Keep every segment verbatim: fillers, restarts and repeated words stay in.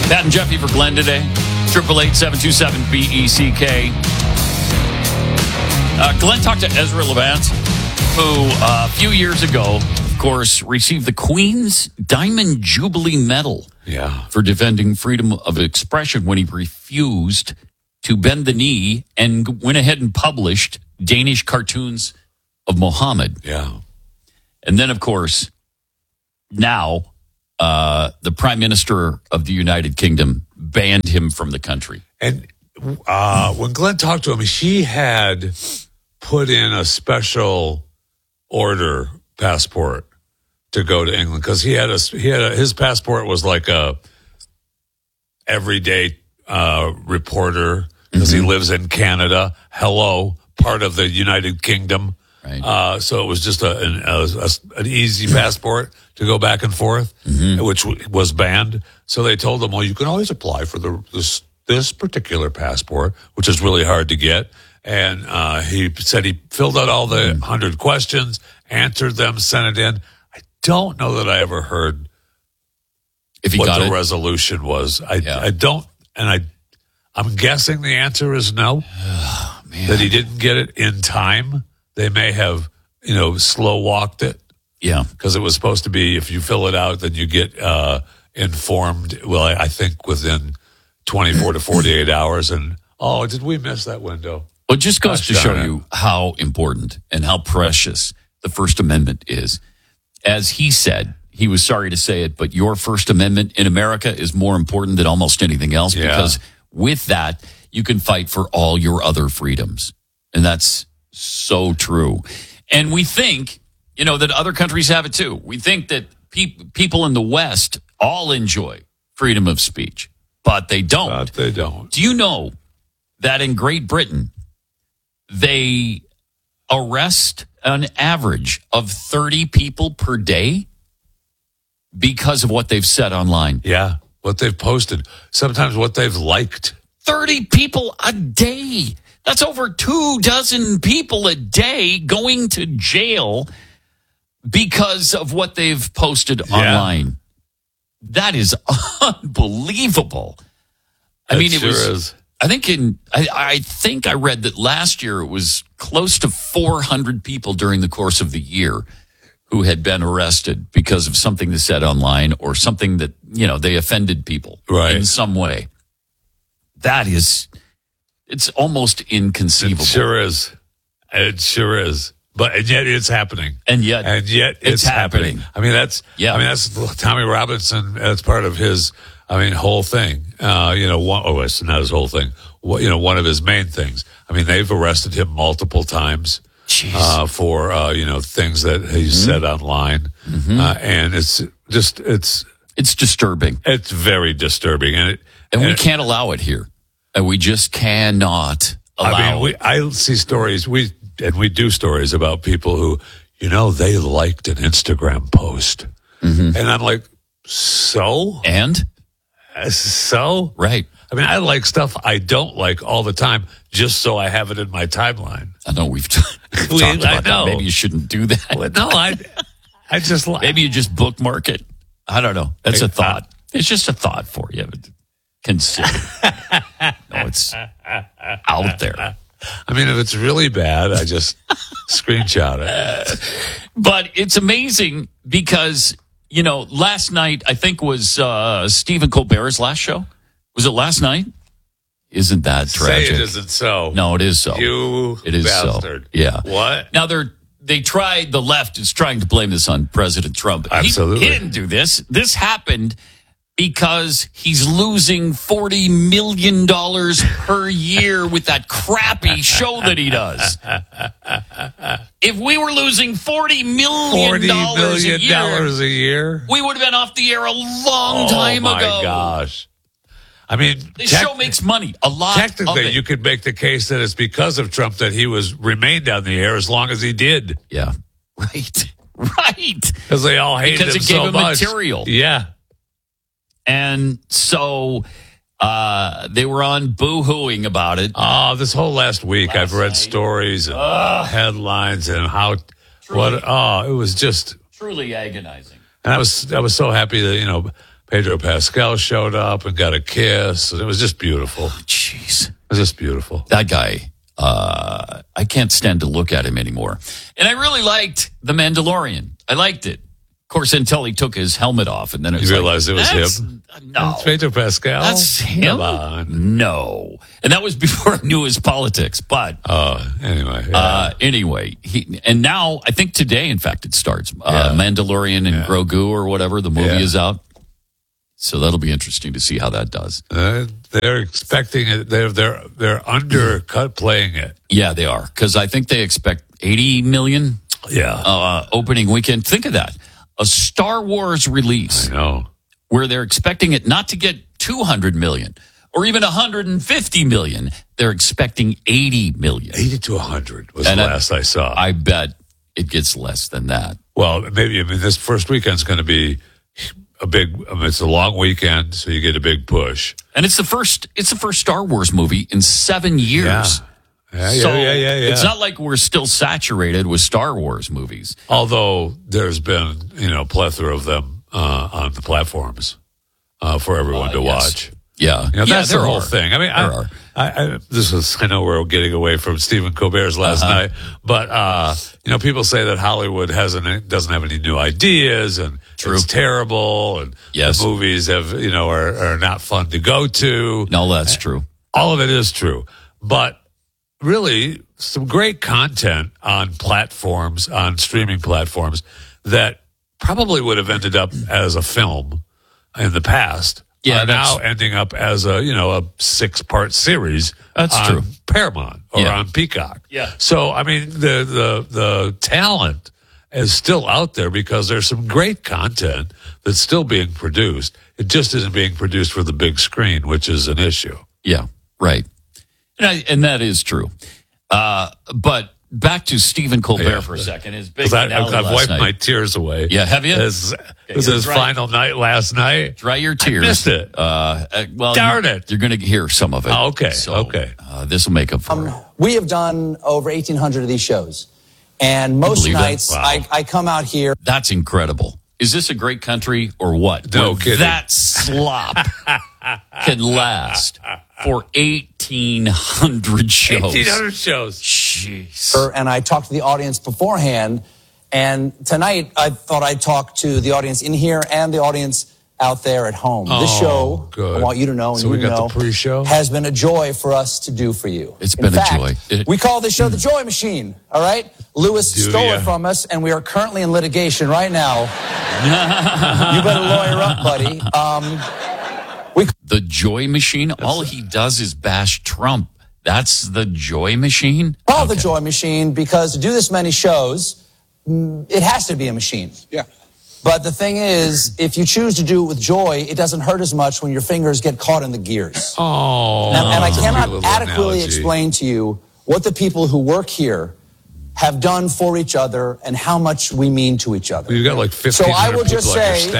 Pat and Jeffy for Glenn today. Triple eight seven two seven B E C K. Uh, Glenn talked to Ezra Levant, who uh, a few years ago, of course, received the Queen's Diamond Jubilee Medal. Yeah. For defending freedom of expression when he refused to bend the knee and went ahead and published Danish cartoons of Muhammad. Yeah. And then, of course, now uh, the Prime Minister of the United Kingdom banned him from the country. And uh, when Glenn talked to him, she had put in a special order passport to go to England because he had a he had a, his passport was like a everyday uh, reporter because mm-hmm. he lives in Canada. Hello, part of the United Kingdom. Right. Uh, so it was just a, an, a, a, an easy passport to go back and forth, mm-hmm. which w- was banned. So they told him, well, you can always apply for the this, this particular passport, which is really hard to get. And uh, he said he filled out all the mm-hmm. hundred questions, answered them, sent it in. I don't know that I ever heard if he what got the it. resolution was. I, yeah. I don't, and I, I'm guessing the answer is no. Oh, man. That he didn't get it in time. They may have, you know, slow walked it. Yeah. Because it was supposed to be, if you fill it out, then you get uh, informed, well, I, I think within twenty-four to forty-eight hours. And, oh, did we miss that window? Well, it just goes Gosh, to show darn it. you how important and how precious the First Amendment is. As he said, he was sorry to say it, but your First Amendment in America is more important than almost anything else Yeah. because with that, you can fight for all your other freedoms. And that's so true. And we think, you know, that other countries have it too. We think that pe- people in the West all enjoy freedom of speech, but they don't. But they don't. Do you know that in Great Britain, they arrest an average of thirty people per day because of what they've said online? Yeah, what they've posted. Sometimes what they've liked. thirty people a day. That's over two dozen people a day going to jail because of what they've posted Yeah. online. That is unbelievable. I It mean, it sure was. is. I think in. I, I think I read that last year it was close to four hundred people during the course of the year who had been arrested because of something they said online or something that, you know, they offended people Right. in some way. That is. It's almost inconceivable. It sure is. It sure is. But and yet it's happening. And yet, and yet it's, it's happening. happening. I mean, that's Yeah. I mean, that's Tommy Robinson. That's part of his. I mean, whole thing. Uh, you know, one, oh, it's not his whole thing. What, you know, one of his main things. I mean, they've arrested him multiple times uh, for uh, you know things that he mm-hmm. said online, mm-hmm. uh, and it's just it's it's disturbing. It's very disturbing, and it, and, and we it, can't allow it here. And we just cannot allow. I mean, we, I see stories. We and we do stories about people who, you know, they liked an Instagram post, mm-hmm. and I'm like, so and uh, so right. I mean, I like stuff I don't like all the time, just so I have it in my timeline. I know we've, t- we've we, talked about I know. that. Maybe you shouldn't do that. Well, no, I, I just like. Maybe you just bookmark it. I don't know. That's a thought. It's just a thought for you. Consider. No, it's out there. I mean, if it's really bad, I just screenshot it. But it's amazing because, you know, last night, I think was uh, Stephen Colbert's last show. Was it last night? Isn't that tragic? Say it isn't so. No, it is so. You it is bastard. So. Yeah. What? Now, they're, they tried, the left is trying to blame this on President Trump. Absolutely. He, he didn't do this. This happened because he's losing forty million dollars per year with that crappy show that he does. If we were losing forty million dollars a year, a year, we would have been off the air a long time ago. Oh, my gosh. I mean, this tec- show makes money, a lot technically, of it. you could make the case that it's because of Trump that he was remained on the air as long as he did. Yeah, right, right. Because they all hated because him it gave so him much. material. Yeah. And so uh, they were on boo-hooing about it. Oh, this whole last week, last I've read night. stories and uh, headlines and how truly, what. Oh, it was just truly agonizing. And I was I was so happy that you know Pedro Pascal showed up and got a kiss. And it was just beautiful. It Jeez. was just beautiful. That guy, uh, I can't stand to look at him anymore. And I really liked The Mandalorian. I liked it. Of course, until he took his helmet off, and then it was You like, realized it was that's- him? No. It's Pedro Pascal? That's him? Come on. No. And that was before I knew his politics. But Oh, anyway. Yeah. uh, anyway, he, and now I think today, in fact, it starts. Uh, Yeah. Mandalorian and Yeah. Grogu or whatever, the movie Yeah. is out. So that'll be interesting to see how that does. Uh, they're expecting it. They're, they're, they're undercut playing it. Yeah, they are. Because I think they expect eighty million Yeah. uh, opening weekend. Think of that. A Star Wars release I know. where they're expecting it not to get two hundred million or even one hundred fifty million. They're expecting eighty million. eighty to one hundred was And the I- last I saw. I bet it gets less than that. well, maybe, I mean, this first weekend's going to be a big, I mean, it's a long weekend, so you get a big push. And it's the first it's the first Star Wars movie in seven years. Yeah. Yeah, yeah, So yeah, yeah, yeah. it's not like we're still saturated with Star Wars movies. Although there's been, you know, plethora of them uh, on the platforms uh, for everyone Uh, to yes. watch. Yeah. You know, yeah, that's there the whole are. thing. I mean, There I, are. I, I, this is, I know we're getting away from Stephen Colbert's last Uh-huh. night, but, uh, you know, people say that Hollywood hasn't, doesn't have any new ideas and True. it's terrible and Yes. the movies have, you know, are, are not fun to go to. No, that's true. All of it is true. But really, some great content on platforms, on streaming platforms that probably would have ended up as a film in the past. Yeah, are that's- now ending up as a, you know, a six-part series That's on true. Paramount or Yeah. on Peacock. Yeah. So, I mean, the, the, the talent is still out there because there's some great content that's still being produced. It just isn't being produced for the big screen, which is an issue. Yeah, right. And, I, and that is true. Uh, but back to Stephen Colbert Yeah. for a second. His big 'Cause I, finale I've last wiped night. my tears away. Yeah, have you? This, it was his dry- final night last night. Dry your tears. missed it. Uh, uh, well, Darn you, it. You're going to hear some of it. Oh, okay, So, okay. Uh, this will make up for it. We have done over eighteen hundred of these shows. And most believe that? nights Wow. I, I come out here. That's incredible. Is this a great country or what? No Where kidding. That slop can last for eighteen hundred shows. eighteen hundred shows. Jeez. And I talked to the audience beforehand. And tonight, I thought I'd talk to the audience in here and the audience out there at home. this Oh, show, good. I want you to know, and So you we to got the know, pre-show? has been a joy for us to do for you. It's In been a fact, joy. It- we call this show the Joy Machine. All right, Lewis Do stole ya? it from us, and we are currently in litigation right now. You better lawyer up, buddy. Um, The Joy Machine, all he does is bash Trump. That's the Joy Machine? call it the Joy Machine because to do this many shows, mm, it has to be a machine. Yeah. But the thing is, if you choose to do it with joy, it doesn't hurt as much when your fingers get caught in the gears. Oh. and, and I that's a cannot cute little adequately analogy. explain to you what the people who work here have done for each other and how much we mean to each other. You've got like So fifteen I hundred will people just on your say-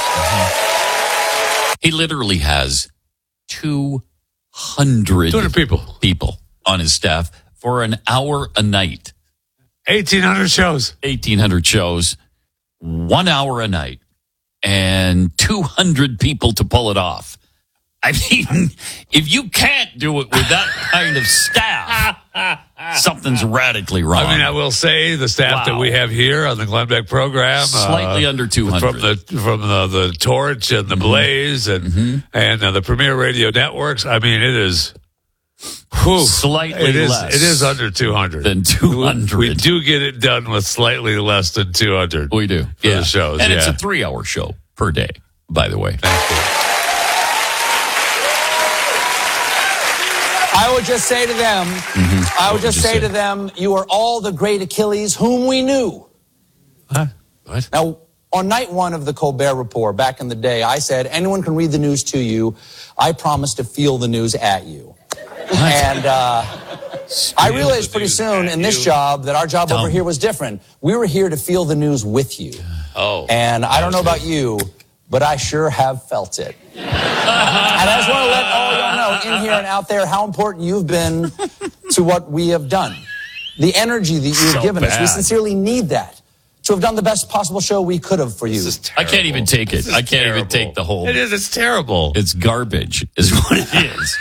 staff. He literally has two hundred two hundred people. people on his staff for an hour a night. eighteen hundred shows. eighteen hundred shows, one hour a night, and two hundred people to pull it off. I mean, if you can't do it with that kind of staff, something's radically wrong. I mean, I will say the staff Wow. that we have here on the Glenn Beck program, Slightly uh, under two hundred. from the from the, the Torch and the Blaze and and uh, the Premier Radio Networks. I mean, it is whew, Slightly it is, less It is under two hundred. than two hundred. We, we do get it done with slightly less than two hundred. We do. for yeah. the shows, and it's yeah. a three-hour show per day, by the way. Thank you. I would just say to them, I would What just would you say say? to them, you are all the great Achilles whom we knew. Huh? What? Now, on night one of the Colbert Report back in the day, I said, anyone can read the news to you. I promise to feel the news at you. And uh, I realized pretty news soon at in this you. job that our job over Dumb. here was different. We were here to feel the news with you. Oh, And I don't know about you, but I sure have felt it. And I just want to let all y'all know in here and out there how important you've been to what we have done. The energy that you've So given us. We bad. sincerely need that to have done the best possible show we could have for you. This is I terrible. can't even take it. This is I can't terrible. even take the whole. It is. It's terrible. It's garbage, is what it is.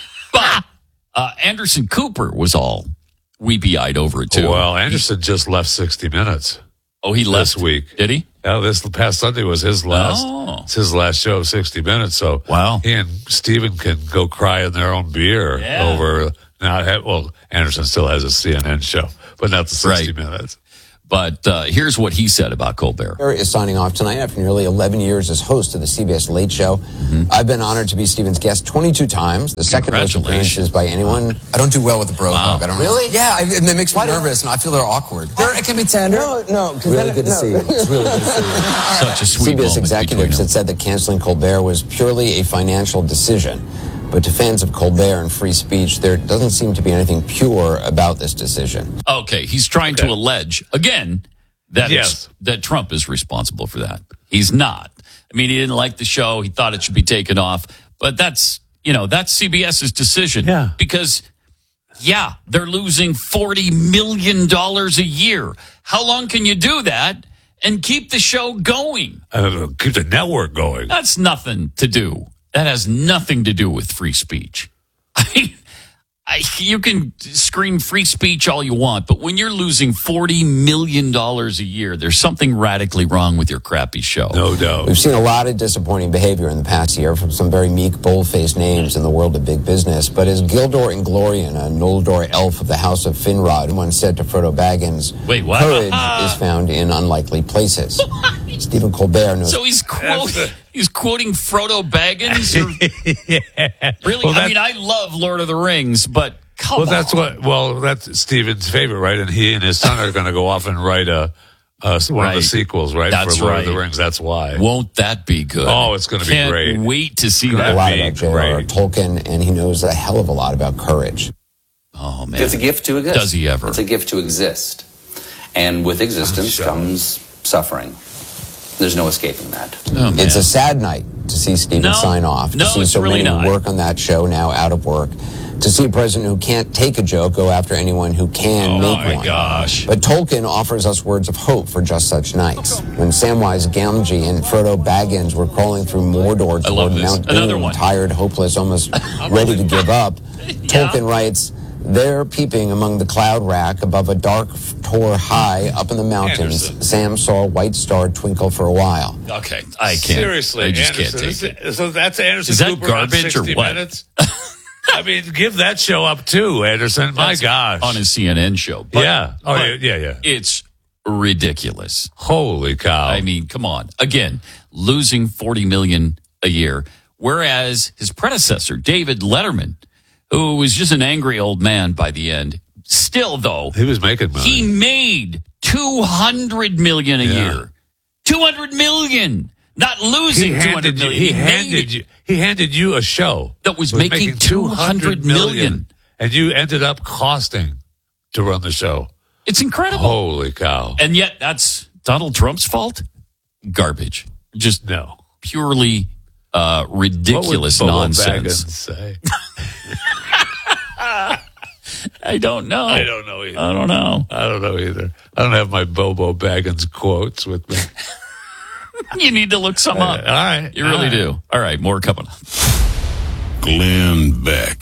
But uh, Anderson Cooper was all weepy-eyed over it, too. Well, Anderson just left sixty minutes. Oh, he left this week. Did he? Yeah, this past Sunday was his last. Oh. It's his last show, sixty minutes. So Wow. he and Steven can go cry in their own beer Yeah. over. Not have, well, Anderson still has a C N N show, but not the sixty Right. minutes. But uh, here's what he said about Colbert. Colbert is signing off tonight after nearly eleven years as host of the C B S Late Show. Mm-hmm. I've been honored to be Steven's guest twenty-two times, the second most appearances by anyone. I don't do well with the bro hug. I don't Really? know. Yeah, I, it makes me nervous, and I feel they're awkward. There, it can be tender. No, no. 'cause Really then- good to no. see you. It's really good to see you. Such a sweet C B S moment executives between had said that canceling Colbert was purely a financial decision. But to fans of Colbert and free speech, there doesn't seem to be anything pure about this decision. them. Okay, he's trying Okay. to allege, again, that, Yes. it's, that Trump is responsible for that. He's not. I mean, he didn't like the show. He thought it should be taken off. But that's, you know, that's CBS's decision. Yeah. Because, yeah, they're losing forty million dollars a year. How long can you do that and keep the show going? Uh, keep the network going. That's nothing to do. That has nothing to do with free speech. I mean, I, you can scream free speech all you want, but when you're losing forty million dollars a year, there's something radically wrong with your crappy show. No doubt. We've seen a lot of disappointing behavior in the past year from some very meek, bold-faced names in the world of big business. But as Gildor Inglorian, a Noldor elf of the House of Finrod, once said to Frodo Baggins, Wait, what? courage is found in unlikely places. Stephen Colbert knows. So he's quoting, the- he's quoting Frodo Baggins? Or, yeah. really? Well, I that- mean, I love Lord of the Rings, but come Well, that's on. what. Well, that's Steven's favorite, right? And he and his son are going to go off and write a, a one of Right. the sequels, right? That's for Lord of the right. Rings. That's why. Won't that be good? Oh, it's gonna be Can't great. wait to see a that. lot be about J R R great. Tolkien, and he knows a hell of a lot about courage. Oh, man. It's a gift to exist. Does he ever? It's a gift to exist. And with existence Oh, comes suffering. There's no escaping that. Oh, man. It's a sad night to see Stephen No. sign off, to No, see it's so really many not. who work on that show now out of work, to see a president who can't take a joke go after anyone who can Oh, make my one. gosh. But Tolkien offers us words of hope for just such nights. When Samwise Gamgee and Frodo Baggins were crawling through Mordor I love toward this. Mount Another Doom, one. tired, hopeless, almost ready to give up, Tolkien writes, "There, peeping among the cloud rack above a dark tor high up in the mountains, Anderson. Sam saw a white star twinkle for a while." Okay, I can't. Seriously, I just Anderson. can't take it. is- So that's Anderson Is that Cooper garbage on or sixty what? Minutes? I mean, give that show up too, Anderson. My That's gosh. on his C N N show. But- yeah. Oh, but yeah, yeah, yeah. It's ridiculous. Holy cow. I mean, come on. Again, losing forty million a year, whereas his predecessor, David Letterman, who was just an angry old man by the end, still though, he was making money. he made two hundred million a Yeah. year. two hundred million. Not losing he two hundred handed you, million. he made handed it. you he handed you a show That was making two hundred million. and you ended up costing to run the show. It's incredible. Holy cow. And yet that's Donald Trump's fault? Garbage. Just No. purely uh, ridiculous What would Bobo nonsense. Baggins say? I don't know. I don't know either. I don't know. I don't know either. I don't have my Bobo Baggins quotes with me. You need to look some up. All right. You really All right. do. All right, more coming up. Glenn Beck.